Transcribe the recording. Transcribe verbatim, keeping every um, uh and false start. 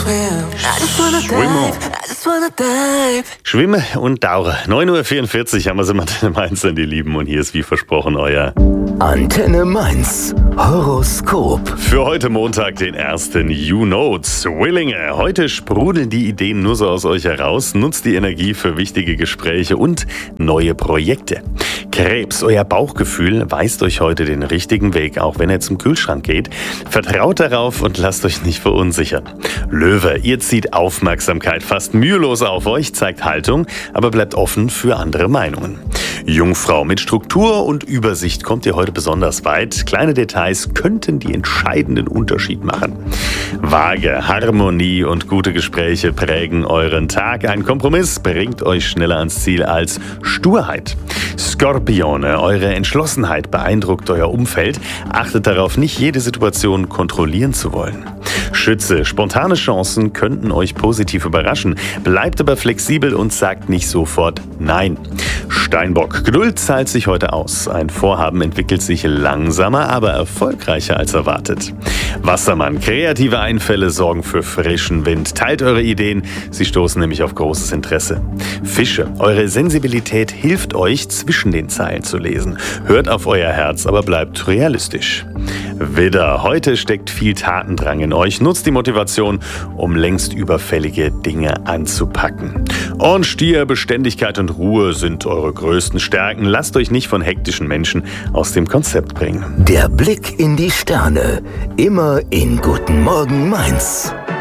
Schwimme und Daure. neun Uhr vierundvierzig haben wir sie mit Antenne Mainz, die Lieben. Und hier ist wie versprochen euer Antenne Mainz Horoskop. Für heute Montag, den ersten Juni. Zwillinge. Heute sprudeln die Ideen nur so aus euch heraus. Nutzt die Energie für wichtige Gespräche und neue Projekte. Krebs, euer Bauchgefühl weist euch heute den richtigen Weg, auch wenn ihr zum Kühlschrank geht. Vertraut darauf und lasst euch nicht verunsichern. Löwe, ihr zieht Aufmerksamkeit fast mühelos auf euch, zeigt Haltung, aber bleibt offen für andere Meinungen. Jungfrau, mit Struktur und Übersicht kommt ihr heute besonders weit. Kleine Details könnten die entscheidenden Unterschied machen. Waage, Harmonie und gute Gespräche prägen euren Tag. Ein Kompromiss bringt euch schneller ans Ziel als Sturheit. Skorpione, eure Entschlossenheit beeindruckt euer Umfeld. Achtet darauf, nicht jede Situation kontrollieren zu wollen. Schütze, spontane Chancen könnten euch positiv überraschen. Bleibt aber flexibel und sagt nicht sofort Nein. Steinbock, Geduld zahlt sich heute aus. Ein Vorhaben entwickelt sich langsamer, aber erfolgreicher als erwartet. Wassermann, kreative Einfälle sorgen für frischen Wind. Teilt eure Ideen, sie stoßen nämlich auf großes Interesse. Fische, eure Sensibilität hilft euch, zwischen den Zeilen zu lesen. Hört auf euer Herz, aber bleibt realistisch. Widder, heute steckt viel Tatendrang in euch. Nutzt die Motivation, um längst überfällige Dinge anzupacken. Und Stier, Beständigkeit und Ruhe sind eure größten Stärken. Lasst euch nicht von hektischen Menschen aus dem Konzept bringen. Der Blick in die Sterne. Immer in Guten Morgen Mainz.